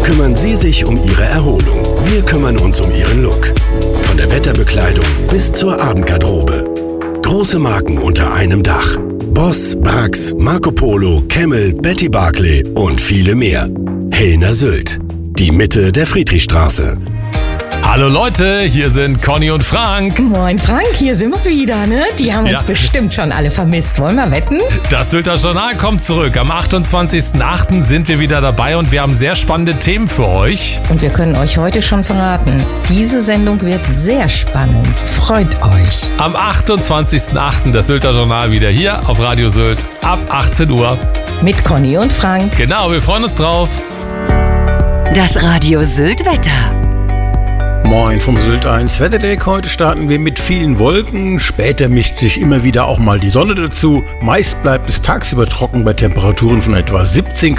kümmern Sie sich um Ihre Erholung. Wir kümmern uns um Ihren Look. Von der Wetterbekleidung bis zur Abendgarderobe. Große Marken unter einem Dach. Boss, Brax, Marco Polo, Camel, Betty Barclay und viele mehr. Hellner Sylt. Die Mitte der Friedrichstraße. Hallo Leute, hier sind Conny und Frank. Moin Frank, hier sind wir wieder, ne? Die haben uns bestimmt schon alle vermisst. Wollen wir wetten? Das Sylter Journal kommt zurück. Am 28.08. sind wir wieder dabei und wir haben sehr spannende Themen für euch. Und wir können euch heute schon verraten, diese Sendung wird sehr spannend. Freut euch. Am 28.08. das Sylter Journal wieder hier auf Radio Sylt ab 18 Uhr. Mit Conny und Frank. Genau, wir freuen uns drauf. Das Radio Sylt Wetter. Moin vom Sylt 1 Wetterdeck. Heute starten wir mit vielen Wolken. Später mischt sich immer wieder auch mal die Sonne dazu. Meist bleibt es tagsüber trocken bei Temperaturen von etwa 17